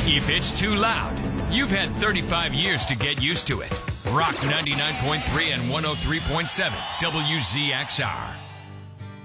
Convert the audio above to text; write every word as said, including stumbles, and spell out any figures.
If it's too loud, you've had thirty-five years to get used to it. Rock ninety-nine point three and one oh three point seven W Z X R.